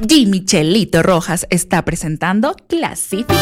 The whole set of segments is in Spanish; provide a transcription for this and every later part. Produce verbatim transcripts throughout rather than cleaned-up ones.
G. Michelito Rojas está presentando Clasífico.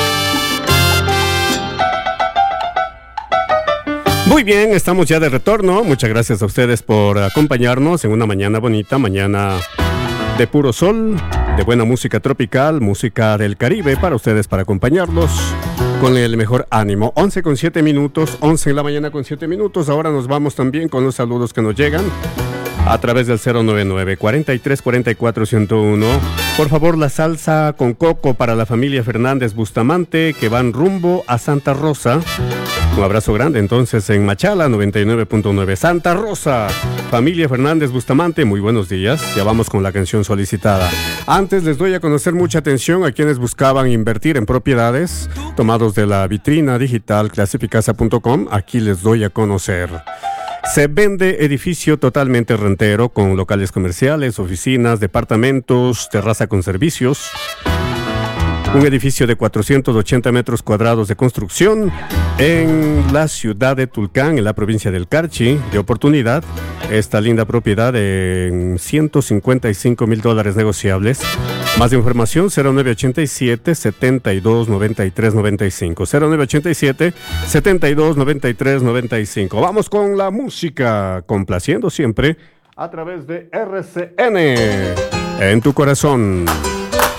Muy bien, estamos ya de retorno. Muchas gracias a ustedes por acompañarnos en una mañana bonita, mañana de puro sol, de buena música tropical, música del Caribe para ustedes, para acompañarlos con el mejor ánimo. once con siete minutos, once en la mañana con siete minutos. Ahora nos vamos también con los saludos que nos llegan a través del cero nueve nueve, cuarenta y tres, cuarenta y cuatro, ciento uno. Por favor, la salsa con coco para la familia Fernández Bustamante, que van rumbo a Santa Rosa. Un abrazo grande entonces en Machala noventa y nueve punto nueve. Santa Rosa, familia Fernández Bustamante, muy buenos días. Ya vamos con la canción solicitada. Antes les doy a conocer mucha atención a quienes buscaban invertir en propiedades tomados de la vitrina digital clasificasa punto com. Aquí les doy a conocer. Se vende edificio totalmente rentero con locales comerciales, oficinas, departamentos, terraza con servicios. Un edificio de cuatrocientos ochenta metros cuadrados de construcción en la ciudad de Tulcán, en la provincia del Carchi, de oportunidad. Esta linda propiedad en ciento cincuenta y cinco mil dólares negociables. Más información, cero nueve ochenta y siete, setenta y dos, noventa y tres, noventa y cinco. cero nueve ochenta y siete, setenta y dos, noventa y tres, noventa y cinco. Vamos con la música, complaciendo siempre a través de R C N en tu corazón.